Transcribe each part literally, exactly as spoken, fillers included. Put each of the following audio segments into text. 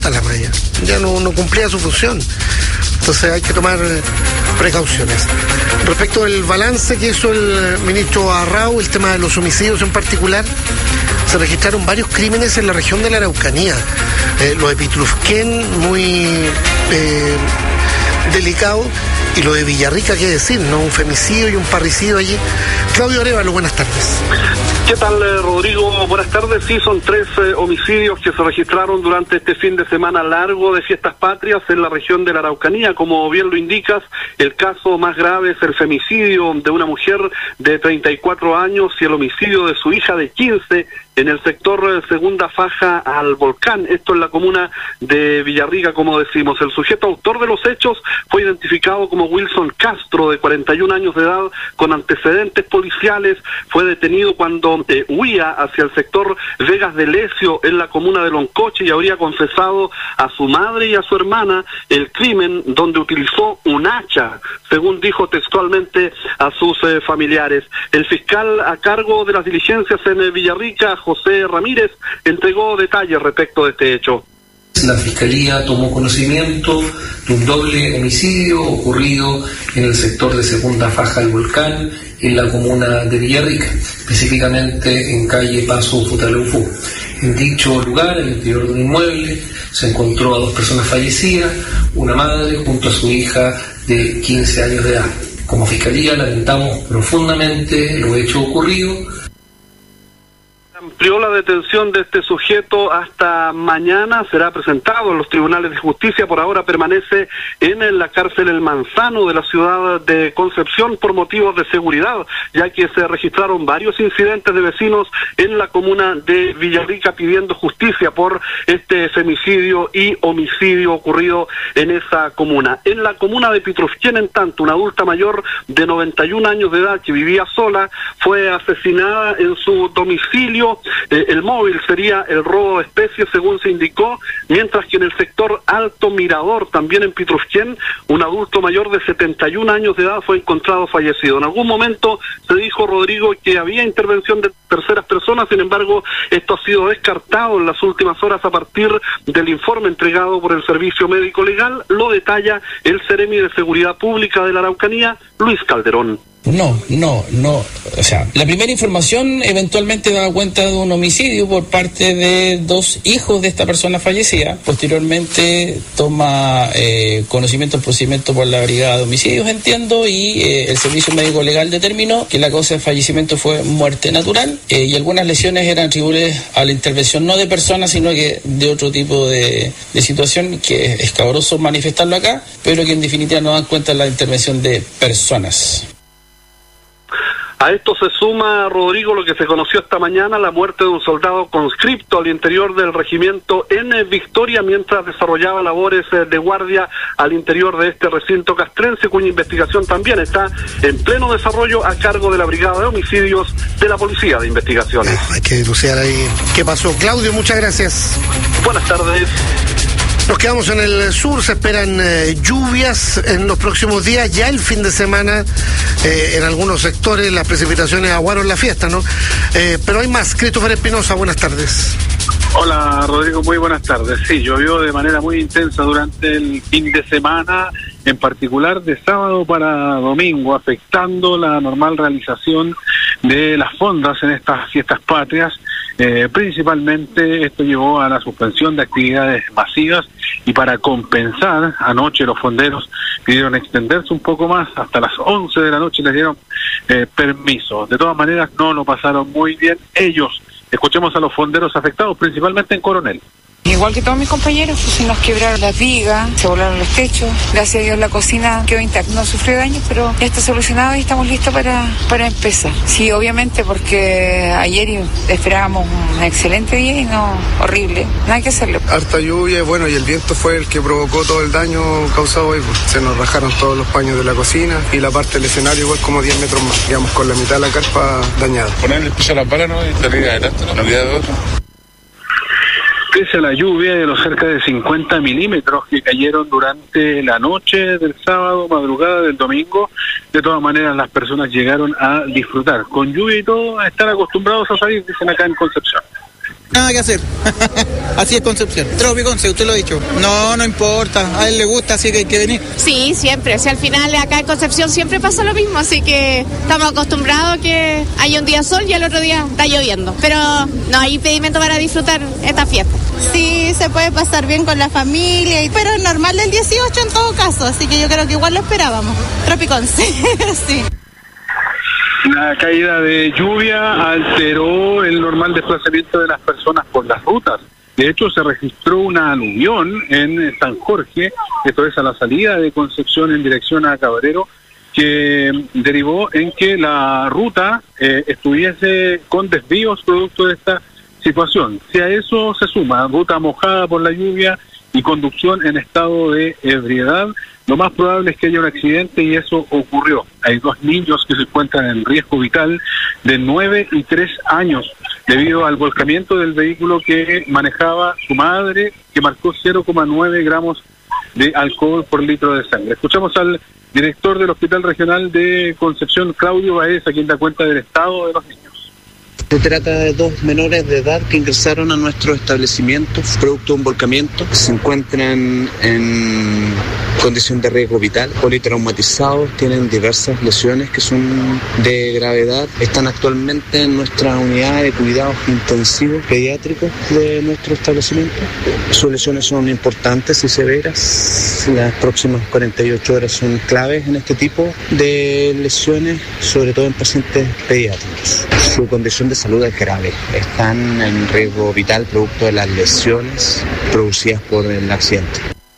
la malla, ya no, no cumplía su función. Entonces hay que tomar precauciones. Respecto del balance que hizo el ministro Arrau, el tema de los homicidios en particular, se registraron varios crímenes en la región de la Araucanía. Eh, lo de Pitrufquén, muy eh, delicado, y lo de Villarrica, qué decir, ¿no? Un femicidio y un parricidio allí. Claudio Arévalo, buenas tardes. ¿Qué tal, eh, Rodrigo? Buenas tardes. Sí, son tres eh, homicidios que se registraron durante este fin de semana largo de fiestas patrias en la región de la Araucanía. Como bien lo indicas, el caso más grave es el femicidio de una mujer de treinta y cuatro años y el homicidio de su hija de quince en el sector eh, Segunda Faja al Volcán, esto en la comuna de Villarrica, como decimos. El sujeto autor de los hechos fue identificado como Wilson Castro, de cuarenta y un años de edad, con antecedentes policiales. Fue detenido cuando eh, huía hacia el sector Vegas de Lecio, en la comuna de Loncoche, y habría confesado a su madre y a su hermana el crimen, donde utilizó un hacha, según dijo textualmente a sus eh, familiares. El fiscal a cargo de las diligencias en eh, Villarrica, José Ramírez, entregó detalles respecto de este hecho. La Fiscalía tomó conocimiento de un doble homicidio ocurrido en el sector de Segunda Faja del Volcán, en la comuna de Villarrica, específicamente en calle Paso Futaleufú. En dicho lugar, en el interior de un inmueble, se encontró a dos personas fallecidas, una madre junto a su hija de quince años de edad. Como Fiscalía lamentamos profundamente lo hecho ocurrido. Amplió la detención de este sujeto hasta mañana, será presentado en los tribunales de justicia. Por ahora permanece en la cárcel El Manzano de la ciudad de Concepción por motivos de seguridad, ya que se registraron varios incidentes de vecinos en la comuna de Villarrica pidiendo justicia por este femicidio y homicidio ocurrido en esa comuna. En la comuna de Pitrufquén, en tanto, una adulta mayor de noventa y un años de edad que vivía sola fue asesinada en su domicilio. Eh, el móvil sería el robo de especies, según se indicó, mientras que en el sector Alto Mirador, también en Pitrufquén, un adulto mayor de setenta y un años de edad fue encontrado fallecido. En algún momento se dijo, Rodrigo, que había intervención de terceras personas, sin embargo, esto ha sido descartado en las últimas horas a partir del informe entregado por el Servicio Médico Legal. Lo detalla el Seremi de Seguridad Pública de la Araucanía, Luis Calderón. No, no, no. O sea, la primera información eventualmente daba cuenta de un homicidio por parte de dos hijos de esta persona fallecida. Posteriormente toma eh, conocimiento del procedimiento por la Brigada de Homicidios, entiendo, y eh, el Servicio Médico Legal determinó que la causa de fallecimiento fue muerte natural eh, y algunas lesiones eran atribuibles a la intervención no de personas, sino que de otro tipo de, de situación que es escabroso manifestarlo acá, pero que en definitiva no dan cuenta de la intervención de personas. A esto se suma, Rodrigo, lo que se conoció esta mañana, la muerte de un soldado conscripto al interior del regimiento en Victoria mientras desarrollaba labores de guardia al interior de este recinto castrense, cuya investigación también está en pleno desarrollo a cargo de la Brigada de Homicidios de la Policía de Investigaciones. No, hay que dilucidar ahí qué pasó. Claudio, muchas gracias. Buenas tardes. Nos quedamos en el sur, se esperan eh, lluvias en los próximos días, ya el fin de semana eh, en algunos sectores las precipitaciones aguaron la fiesta, ¿no? Eh, pero hay más. Christopher Espinosa, buenas tardes. Hola Rodrigo, muy buenas tardes. Sí, llovió de manera muy intensa durante el fin de semana, en particular de sábado para domingo, afectando la normal realización de las fondas en estas fiestas patrias. Eh, principalmente esto llevó a la suspensión de actividades masivas y para compensar, anoche los fonderos pidieron extenderse un poco más, hasta las once de la noche les dieron eh, permiso. De todas maneras no lo pasaron muy bien ellos. Escuchemos a los fonderos afectados, principalmente en Coronel. Igual que todos mis compañeros, pues se nos quebraron las vigas, se volaron los techos. Gracias a Dios la cocina quedó intacta, no sufrió daños, pero ya está solucionado y estamos listos para, para empezar. Sí, obviamente, porque ayer esperábamos un excelente día y no, horrible, no hay que hacerlo. Harta lluvia, bueno, y el viento fue el que provocó todo el daño causado hoy. Pues. Se nos rajaron todos los paños de la cocina y la parte del escenario igual como diez metros más, digamos, con la mitad de la carpa dañada. Ponerle el piso a las balas, ¿no? Y salir adelante, ¿no? No había de otro. Pese a la lluvia de los cerca de cincuenta milímetros que cayeron durante la noche del sábado, madrugada del domingo, de todas maneras las personas llegaron a disfrutar. Con lluvia y todo, a estar acostumbrados a salir, dicen acá en Concepción. Nada que hacer. Así es Concepción. Tropiconce, usted lo ha dicho. No, no importa. A él le gusta, así que hay que venir. Sí, siempre. O sea, al final acá en Concepción siempre pasa lo mismo, así que estamos acostumbrados a que haya un día sol y al otro día está lloviendo. Pero no hay impedimento para disfrutar esta fiesta. Sí, se puede pasar bien con la familia, pero es normal el dieciocho en todo caso, así que yo creo que igual lo esperábamos. Tropiconce, sí. La caída de lluvia alteró el normal desplazamiento de las personas por las rutas. De hecho, se registró una aluvión en San Jorge, esto es a la salida de Concepción en dirección a Cabrero, que derivó en que la ruta eh, estuviese con desvíos producto de esta situación. Si a eso se suma ruta mojada por la lluvia y conducción en estado de ebriedad, lo más probable es que haya un accidente y eso ocurrió. Hay dos niños que se encuentran en riesgo vital de nueve y tres años debido al volcamiento del vehículo que manejaba su madre, que marcó cero coma nueve gramos de alcohol por litro de sangre. Escuchamos al director del Hospital Regional de Concepción, Claudio Baeza, quien da cuenta del estado de los niños. Se trata de dos menores de edad que ingresaron a nuestro establecimiento producto de un volcamiento. Se encuentran en condición de riesgo vital, politraumatizados, tienen diversas lesiones que son de gravedad. Están actualmente en nuestra unidad de cuidados intensivos pediátricos de nuestro establecimiento. Sus lesiones son importantes y severas. Las próximas cuarenta y ocho horas son claves en este tipo de lesiones, sobre todo en pacientes pediátricos. Su condición de salud es grave. Están en riesgo vital producto de las lesiones producidas por el accidente.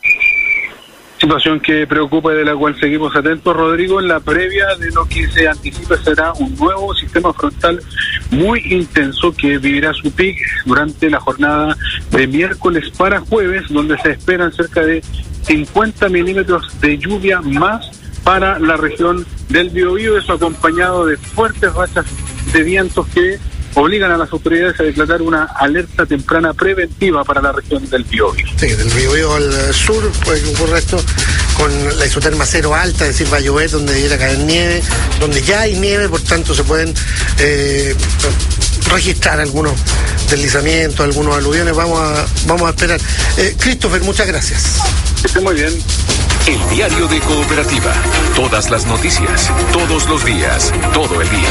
Situación que preocupa y de la cual seguimos atentos, Rodrigo. En la previa de lo que se anticipa será un nuevo sistema frontal muy intenso que vivirá su pic durante la jornada de miércoles para jueves, donde se esperan cerca de cincuenta milímetros de lluvia más para la región del Biobío, eso acompañado de fuertes rachas de vientos que obligan a las autoridades a declarar una alerta temprana preventiva para la región del Biobío. Sí, del Biobío al sur, pues ocurre esto con la isoterma cero alta, es decir, va a llover donde debiera caer nieve, donde ya hay nieve, por tanto se pueden eh, registrar algunos deslizamientos, algunos aluviones. Vamos a, vamos a esperar. Eh, Christopher, muchas gracias. Que esté muy bien. El diario de Cooperativa. Todas las noticias, todos los días, todo el día.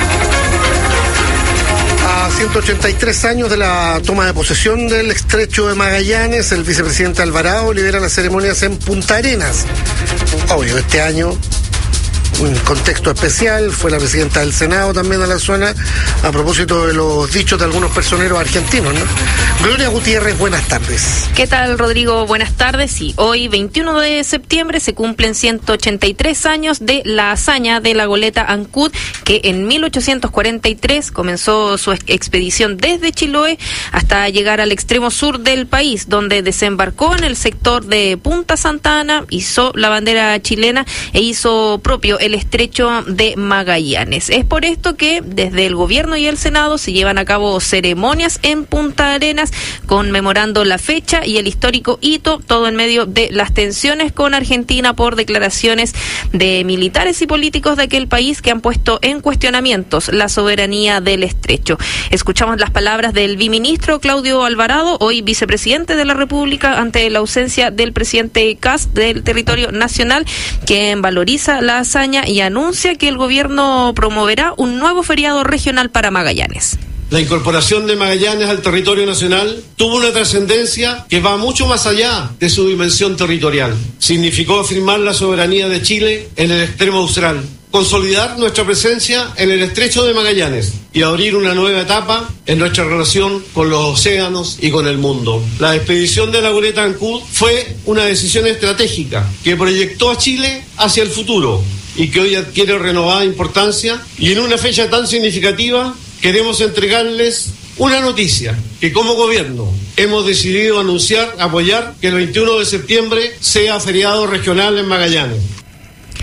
A ciento ochenta y tres años de la toma de posesión del estrecho de Magallanes, el vicepresidente Alvarado lidera las ceremonias en Punta Arenas. Obvio, este año un contexto especial, fue la presidenta del Senado también a la zona, a propósito de los dichos de algunos personeros argentinos, ¿no? Gloria Gutiérrez, buenas tardes. ¿Qué tal, Rodrigo? Buenas tardes. Sí, hoy, veintiuno de septiembre, se cumplen ciento ochenta y tres años de la hazaña de la goleta Ancud, que en mil ochocientos cuarenta y tres comenzó su expedición desde Chiloé hasta llegar al extremo sur del país, donde desembarcó en el sector de Punta Santa Ana, hizo la bandera chilena e hizo propio el estrecho de Magallanes. Es por esto que desde el gobierno y el Senado se llevan a cabo ceremonias en Punta Arenas conmemorando la fecha y el histórico hito, todo en medio de las tensiones con Argentina por declaraciones de militares y políticos de aquel país que han puesto en cuestionamientos la soberanía del estrecho. Escuchamos las palabras del biministro Claudio Alvarado, hoy vicepresidente de la República, ante la ausencia del presidente Kast del territorio nacional, quien valoriza la hazaña y anuncia que el gobierno promoverá un nuevo feriado regional para Magallanes. La incorporación de Magallanes al territorio nacional tuvo una trascendencia que va mucho más allá de su dimensión territorial. Significó afirmar la soberanía de Chile en el extremo austral, consolidar nuestra presencia en el estrecho de Magallanes y abrir una nueva etapa en nuestra relación con los océanos y con el mundo. La expedición de la goleta Ancud fue una decisión estratégica que proyectó a Chile hacia el futuro y que hoy adquiere renovada importancia, y en una fecha tan significativa queremos entregarles una noticia que como gobierno hemos decidido anunciar, apoyar que el veintiuno de septiembre sea feriado regional en Magallanes.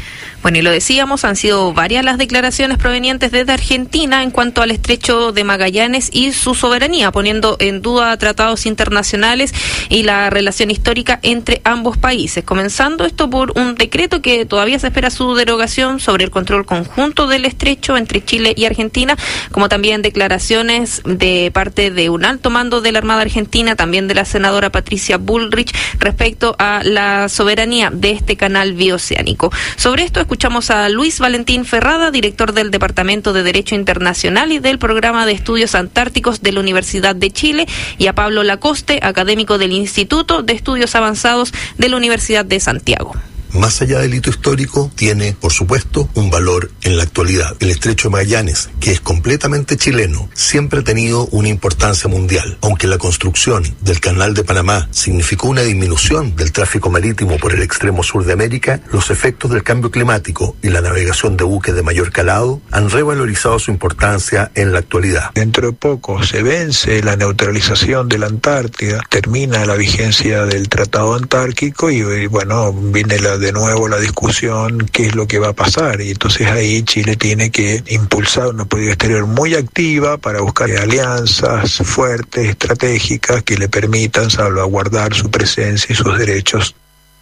Bueno, y lo decíamos, han sido varias las declaraciones provenientes desde Argentina en cuanto al estrecho de Magallanes y su soberanía, poniendo en duda tratados internacionales y la relación histórica entre ambos países. Comenzando esto por un decreto que todavía se espera su derogación sobre el control conjunto del estrecho entre Chile y Argentina, como también declaraciones de parte de un alto mando de la Armada Argentina, también de la senadora Patricia Bullrich, respecto a la soberanía de este canal bioceánico. Sobre esto escuchamos a Luis Valentín Ferrada, director del Departamento de Derecho Internacional y del Programa de Estudios Antárticos de la Universidad de Chile, y a Pablo Lacoste, académico del Instituto de Estudios Avanzados de la Universidad de Santiago. Más allá del hito histórico, tiene, por supuesto, un valor en la actualidad. El estrecho de Magallanes, que es completamente chileno, siempre ha tenido una importancia mundial. Aunque la construcción del Canal de Panamá significó una disminución del tráfico marítimo por el extremo sur de América, los efectos del cambio climático y la navegación de buques de mayor calado han revalorizado su importancia en la actualidad. Dentro de poco se vence la neutralización de la Antártida, termina la vigencia del Tratado Antártico y, y bueno, viene la de nuevo la discusión qué es lo que va a pasar, y entonces ahí Chile tiene que impulsar una política exterior muy activa para buscar alianzas fuertes, estratégicas, que le permitan salvaguardar su presencia y sus derechos.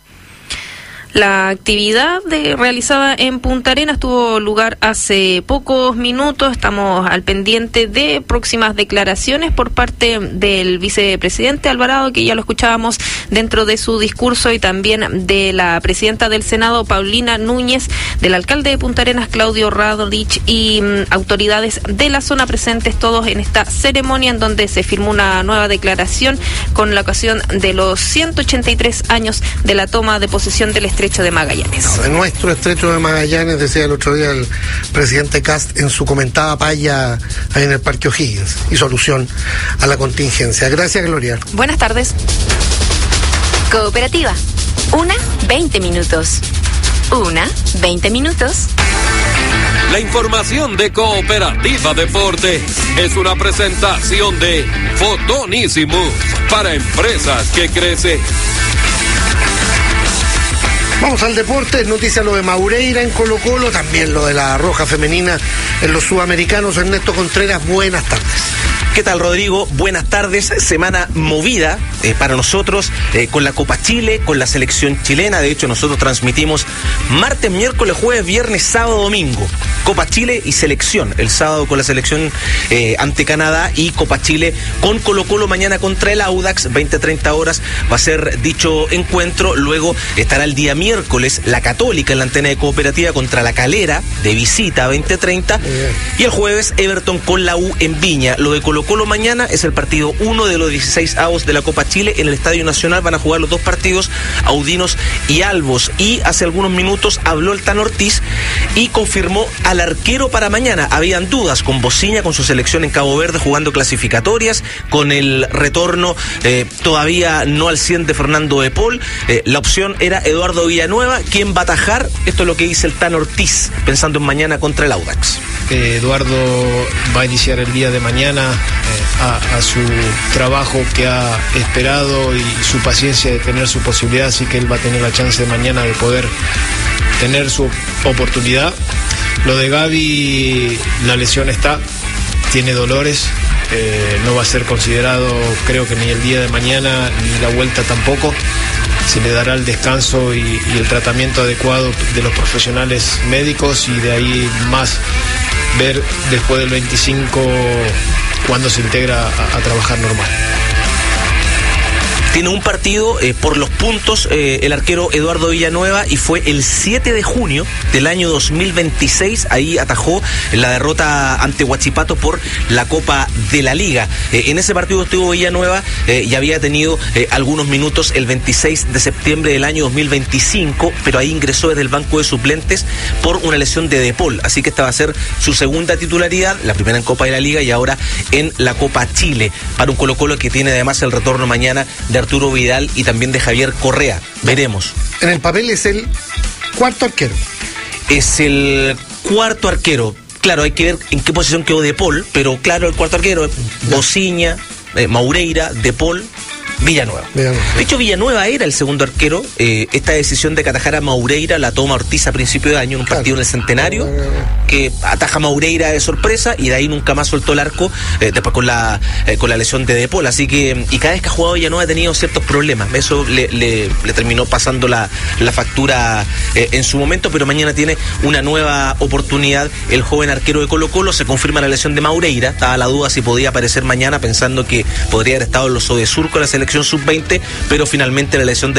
La actividad de, realizada en Punta Arenas tuvo lugar hace pocos minutos. Estamos al pendiente de próximas declaraciones por parte del vicepresidente Alvarado, que ya lo escuchábamos dentro de su discurso, y también de la presidenta del Senado, Paulina Núñez, del alcalde de Punta Arenas, Claudio Radlich, y um, autoridades de la zona presentes todos en esta ceremonia en donde se firmó una nueva declaración con la ocasión de los ciento ochenta y tres años de la toma de posesión del estrecho de Magallanes. No, de nuestro estrecho de Magallanes, decía el otro día el presidente Kast en su comentada palla ahí en el Parque O'Higgins, y solución a la contingencia. Gracias, Gloria. Buenas tardes. Cooperativa. Una, veinte minutos. Una, veinte minutos. La información de Cooperativa Deporte es una presentación de Fotonísimo para empresas que crecen. Vamos al deporte, noticia lo de Maureira en Colo Colo, también lo de la Roja Femenina en los Sudamericanos. Ernesto Contreras, buenas tardes. ¿Qué tal, Rodrigo? Buenas tardes. Semana movida eh, para nosotros eh, con la Copa Chile, con la selección chilena. De hecho, nosotros transmitimos martes, miércoles, jueves, viernes, sábado, domingo. Copa Chile y selección. El sábado con la selección eh, ante Canadá, y Copa Chile con Colo Colo mañana contra el Audax, veinte a treinta horas va a ser dicho encuentro. Luego estará el día miércoles la Católica en la antena de Cooperativa contra la Calera, de visita a veinte a treinta. Y el jueves Everton con la U en Viña. Lo de Colo Colo mañana es el partido uno de los dieciséis avos de la Copa Chile. En el Estadio Nacional van a jugar los dos partidos, Audinos y Albos. Y hace algunos minutos habló el Tano Ortiz y confirmó al arquero para mañana. Habían dudas con Bociña, con su selección en Cabo Verde jugando clasificatorias, con el retorno eh, todavía no al cien de Fernando de Paul. Eh, la opción era Eduardo Villanueva, quien va a atajar. Esto es lo que dice el Tano Ortiz pensando en mañana contra el Audax. Eh, Eduardo va a iniciar el día de mañana eh, a, a su trabajo que ha esperado y su paciencia de tener su posibilidad, así que él va a tener la chance de mañana de poder tener su oportunidad. Lo de Gaby, la lesión está, tiene dolores, eh, no va a ser considerado, creo que ni el día de mañana ni la vuelta tampoco. Se le dará el descanso y, y el tratamiento adecuado de los profesionales médicos, y de ahí más ver después del veinticinco cuándo se integra a, a trabajar normal. Tiene un partido eh, por los puntos eh, el arquero Eduardo Villanueva, y fue el siete de junio del año dos mil veintiséis. Ahí atajó la derrota ante Huachipato por la Copa de la Liga. Eh, en ese partido estuvo Villanueva eh, y había tenido eh, algunos minutos el veintiséis de septiembre del año dos mil veinticinco, pero ahí ingresó desde el banco de suplentes por una lesión de De Paul. Así que esta va a ser su segunda titularidad, la primera en Copa de la Liga y ahora en la Copa Chile, para un Colo Colo que tiene además el retorno mañana de Arturo Vidal y también de Javier Correa. Veremos. En el papel es el cuarto arquero. Es el cuarto arquero. Claro, hay que ver en qué posición quedó De Paul, pero claro, el cuarto arquero, Bociña, eh, Maureira, De Paul, Villanueva. Villanueva. De hecho, Villanueva era el segundo arquero. Eh, esta decisión de que atajara a Maureira la toma Ortiz a principio de año en un partido claro. en el Centenario, que ataja a Maureira de sorpresa y de ahí nunca más soltó el arco, eh, después con la eh, con la lesión de De Paul. Así que, y cada vez que ha jugado Villanueva ha tenido ciertos problemas. Eso le, le, le terminó pasando la, la factura eh, en su momento, pero mañana tiene una nueva oportunidad el joven arquero de Colo-Colo. Se confirma la lesión de Maureira. Estaba la duda si podía aparecer mañana, pensando que podría haber estado en los Odesur con la selección sub veinte, pero finalmente la lesión de